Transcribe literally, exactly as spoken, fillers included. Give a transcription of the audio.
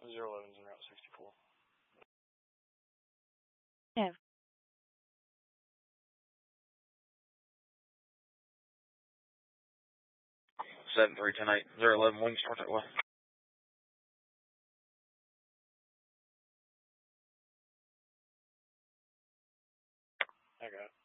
zero eleven's in Route sixty-four. Yeah. seven three ten eight, zero eleven wing start that way. I got it.